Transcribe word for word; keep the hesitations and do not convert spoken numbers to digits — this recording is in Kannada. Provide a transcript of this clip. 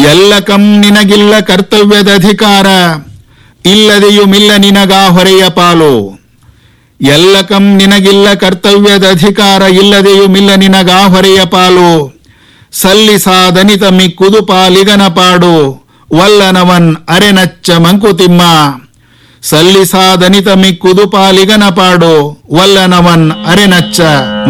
ಎಲ್ಲಕಂ ನಿನಗಿಲ್ಲ ಕರ್ತವ್ಯದ ಅಧಿಕಾರ, ಇಲ್ಲದೆಯೂ ಮಿಲ್ಲ ನಿನಗಾ ಹೊರೆಯ ಪಾಲು. ಎಲ್ಲಕಂ ನಿನಗಿಲ್ಲ ಕರ್ತವ್ಯದ ಅಧಿಕಾರ, ಇಲ್ಲದೆಯೂ ಮಿಲ್ಲ ನಿನಗಾ ಹೊರೆಯ ಪಾಲು. ಸಲ್ಲಿಸಾದನಿತ ಮಿಕ್ಕುದು ಪಾಲಿಗನ ಪಾಡು, ವಲ್ಲನವನ್ ಅರೆನಚ್ಚ ಮಂಕುತಿಮ್ಮ. ಸಲ್ಲಿಸಾದನಿತ ಮಿಕ್ಕುದು ಪಾಲಿಗನ ಪಾಡು, ವಲ್ಲನವನ್ ಅರೆನಚ್ಚ